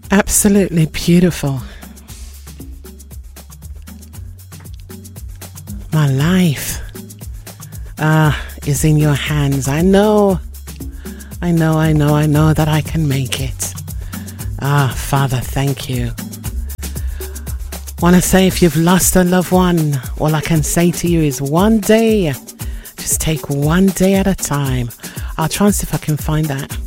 Absolutely beautiful. My life is in your hands. I know that I can make it. Father, thank you. Want to say, if you've lost a loved one, all I can say to you is one day. Just take one day at a time. I'll try and see if I can find that.